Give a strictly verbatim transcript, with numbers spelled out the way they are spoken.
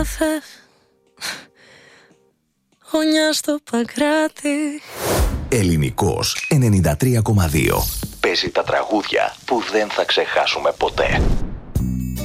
Χωνιά στο Παγκράτη. Ελληνικός ενενήντα τρία κόμμα δύο. Παίζει τα τραγούδια που δεν θα ξεχάσουμε ποτέ.